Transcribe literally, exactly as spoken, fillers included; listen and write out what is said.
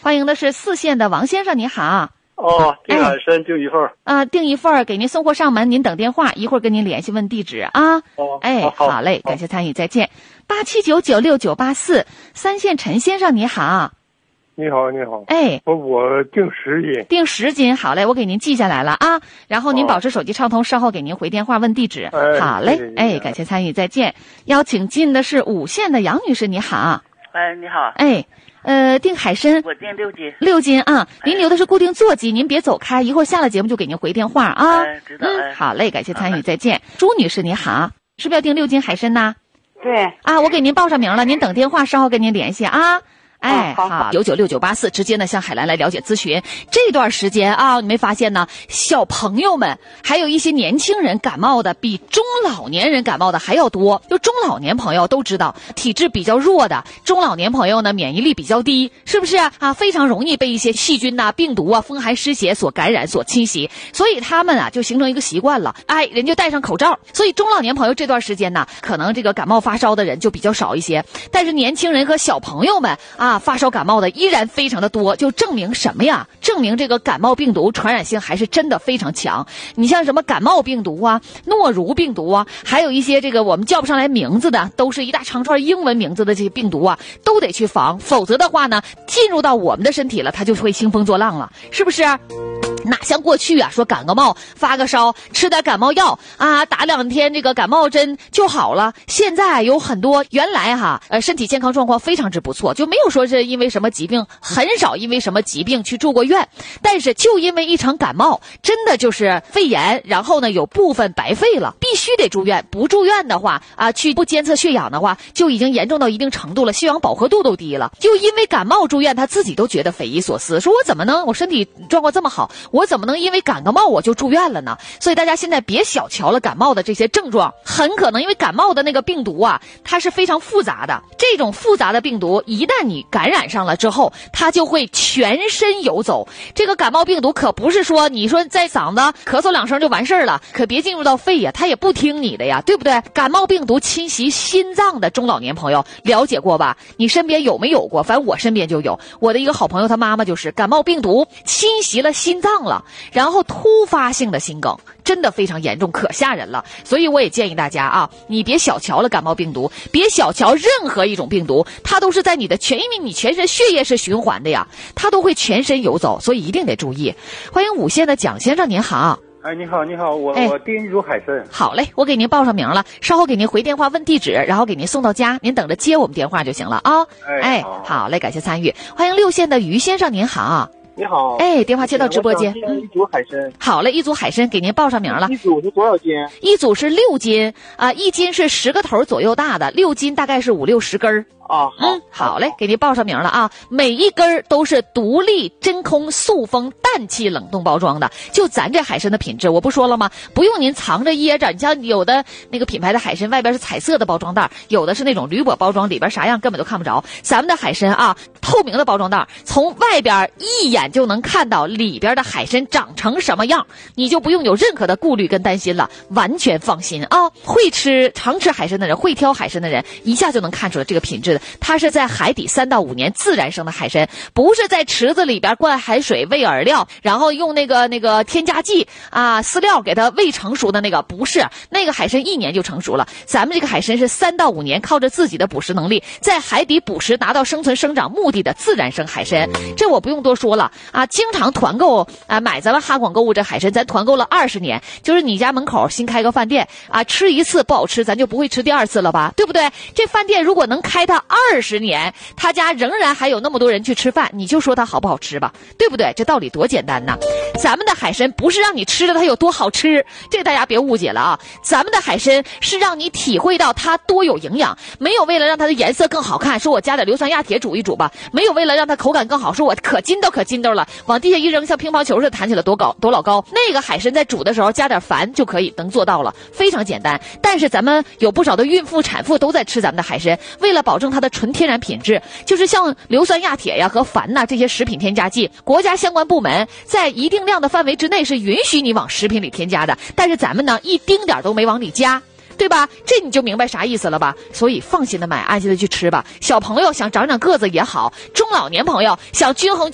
欢迎的是四县的王先生，你好。 哦，订海参订一份儿啊、呃，订一份儿，给您送货上门，您等电话，一会儿跟您联系问地址啊。 哦， 哎， 好， 好嘞，感谢参与，再见。八七九九六九八四，三县陈先生，你好。 你好，你好。 哎， 我我订十斤。 订十斤，好嘞，我给您记下来了啊。然后您保持手机畅通，稍后给您回电话问地址。 哎、 好嘞，哎，感谢参与，再见。邀请进的是五县的杨女士，你好。 哎，你好。 哎。呃，订海参， 我订六斤， 六斤啊！您留的是固定座机，您别走开，一会儿下了节目就给您回电话啊。 哎，知道。 嗯，好嘞，感谢参与，再见。朱女士，你好，是不是要订六斤海参呢？ 对。 啊，我给您报上名了，您等电话，稍后跟您联系啊。哎， 好，好， 九九六九八四，直接呢向海兰来了解咨询。这段时间啊，你没发现呢？小朋友们还有一些年轻人感冒的，比中老年人感冒的还要多。就中老年朋友都知道，体质比较弱的中老年朋友呢，免疫力比较低，是不是啊？非常容易被一些细菌呐、啊、病毒啊、风寒湿邪所感染、所侵袭，所以他们啊就形成一个习惯了，哎，人就戴上口罩。所以中老年朋友这段时间呢，可能这个感冒发烧的人就比较少一些，但是年轻人和小朋友们啊。啊，发烧感冒的依然非常的多，就证明什么呀？证明这个感冒病毒传染性还是真的非常强。你像什么感冒病毒啊、诺如病毒啊，还有一些这个我们叫不上来名字的，都是一大长串英文名字的这些病毒啊，都得去防，否则的话呢，进入到我们的身体了，它就会兴风作浪了，是不是？哪像过去啊，说感个冒发个烧，吃点感冒药啊，打两天这个感冒针就好了。现在有很多原来哈呃身体健康状况非常之不错，就没有说是因为什么疾病，很少因为什么疾病去住过院，但是就因为一场感冒，真的就是肺炎，然后呢有部分白肺了，必须得住院。不住院的话啊，去不监测血氧的话，就已经严重到一定程度了，血氧饱和度都低了。就因为感冒住院，他自己都觉得匪夷所思，说我怎么能我身体状况这么好，我怎么能因为感个冒我就住院了呢？所以大家现在别小瞧了感冒的这些症状，很可能因为感冒的那个病毒啊，它是非常复杂的。这种复杂的病毒一旦你感染上了之后，它就会全身游走。这个感冒病毒可不是说你说在嗓子咳嗽两声就完事儿了，可别进入到肺呀，它也不听你的呀，对不对？感冒病毒侵袭心脏的中老年朋友了解过吧？你身边有没有过？反正我身边就有，我的一个好朋友他妈妈就是感冒病毒侵袭了心脏了，然后突发性的心梗，真的非常严重，可吓人了。所以我也建议大家啊，你别小瞧了感冒病毒，别小瞧任何一种病毒，它都是在你的全，因为你全身血液是循环的呀，它都会全身游走，所以一定得注意。欢迎五县的蒋先生，您好。 哎，你好，你好，我、哎、我订一组海参。 好嘞，我给您报上名了，稍后给您回电话问地址，然后给您送到家，您等着接我们电话就行了啊。 哎， 哎好, 好嘞，感谢参与。欢迎六县的于先生，您好。 你好， 哎，电话接到直播间。 一组海参。 好嘞，一组海参给您报上名了。 一组是多少斤？ 一组是六斤啊、呃，一斤是十个头左右大的，六斤大概是五六十根儿。 啊，好， 嗯，好嘞，给您报上名了啊！每一根都是独立真空塑封氮气冷冻包装的，就咱这海参的品质，我不说了吗？不用您藏着掖着，你像有的那个品牌的海参外边是彩色的包装袋，有的是那种铝箔包装，里边啥样根本都看不着。咱们的海参啊，透明的包装袋，从外边一眼就能看到里边的海参长成什么样，你就不用有任何的顾虑跟担心了，完全放心啊！会吃常吃海参的人，会挑海参的人，一下就能看出来这个品质。它是在海底三到五年自然生的海参，不是在池子里边灌海水喂饵料，然后用那个那个添加剂啊饲料给它喂成熟的那个，不是那个海参一年就成熟了。咱们这个海参是三到五年靠着自己的捕食能力，在海底捕食达到生存生长目的的自然生海参，这我不用多说了啊！经常团购啊，买咱们哈广购物这海参，咱团购了二十年，就是你家门口新开个饭店啊，吃一次不好吃，咱就不会吃第二次了吧，对不对？这饭店如果能开它二十年，他家仍然还有那么多人去吃饭，你就说它好不好吃吧，对不对？这道理多简单呐！咱们的海参不是让你吃的它有多好吃，这个大家别误解了啊！咱们的海参是让你体会到它多有营养，没有为了让它的颜色更好看，说我加点硫酸亚铁煮一煮吧，没有为了让它口感更好，说我可筋道可筋道了，往地下一扔像乒乓球似的弹起来多高多老高。那个海参在煮的时候加点矾就可以能做到了，非常简单。但是咱们有不少的孕妇产妇都在吃咱们的海参，为了保证它的纯天然品质，就是像硫酸亚铁呀和矾呐这些食品添加剂，国家相关部门在一定量的范围之内是允许你往食品里添加的，但是咱们呢一丁点都没往里加，对吧？这你就明白啥意思了吧？所以放心的买，安心的去吃吧。小朋友想长长个子也好，中老年朋友想均衡